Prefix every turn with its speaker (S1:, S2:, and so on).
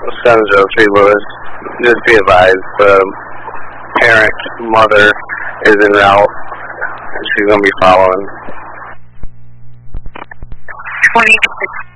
S1: San Jose, St. Louis. Just be advised, the parent, mother, is en route. She's going to be following.
S2: 26.